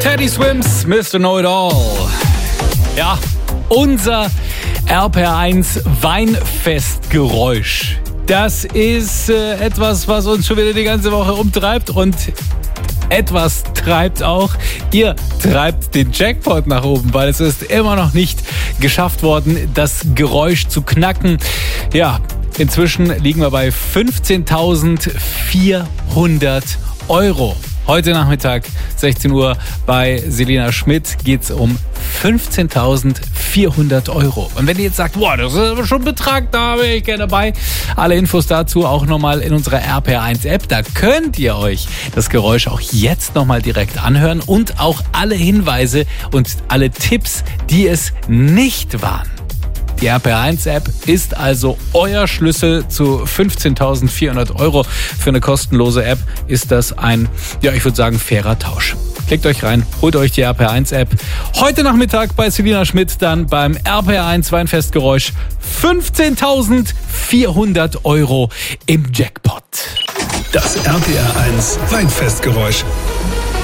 Teddy Swims, Mr. Know-It-All. Ja, unser RPR1 Weinfestgeräusch. Das ist etwas, was uns schon wieder die ganze Woche umtreibt und etwas treibt auch. Ihr treibt den Jackpot nach oben, weil es ist immer noch nicht geschafft worden, das Geräusch zu knacken. Ja, inzwischen liegen wir bei 15.400 Euro. Heute Nachmittag, 16 Uhr, bei Selina Schmidt geht es um 15.400 Euro. Und wenn ihr jetzt sagt, boah, das ist aber schon ein Betrag, da wäre ich gerne dabei. Alle Infos dazu auch nochmal in unserer RPR1-App. Da könnt ihr euch das Geräusch auch jetzt nochmal direkt anhören und auch alle Hinweise und alle Tipps, die es nicht waren. Die RPR1-App ist also euer Schlüssel zu 15.400 Euro. Für eine kostenlose App ist das ein, ja, ich würde sagen, fairer Tausch. Klickt euch rein, holt euch die RPR1-App. Heute Nachmittag bei Selina Schmidt dann beim RPR1 Weinfestgeräusch 15.400 Euro im Jackpot. Das RPR1 Weinfestgeräusch.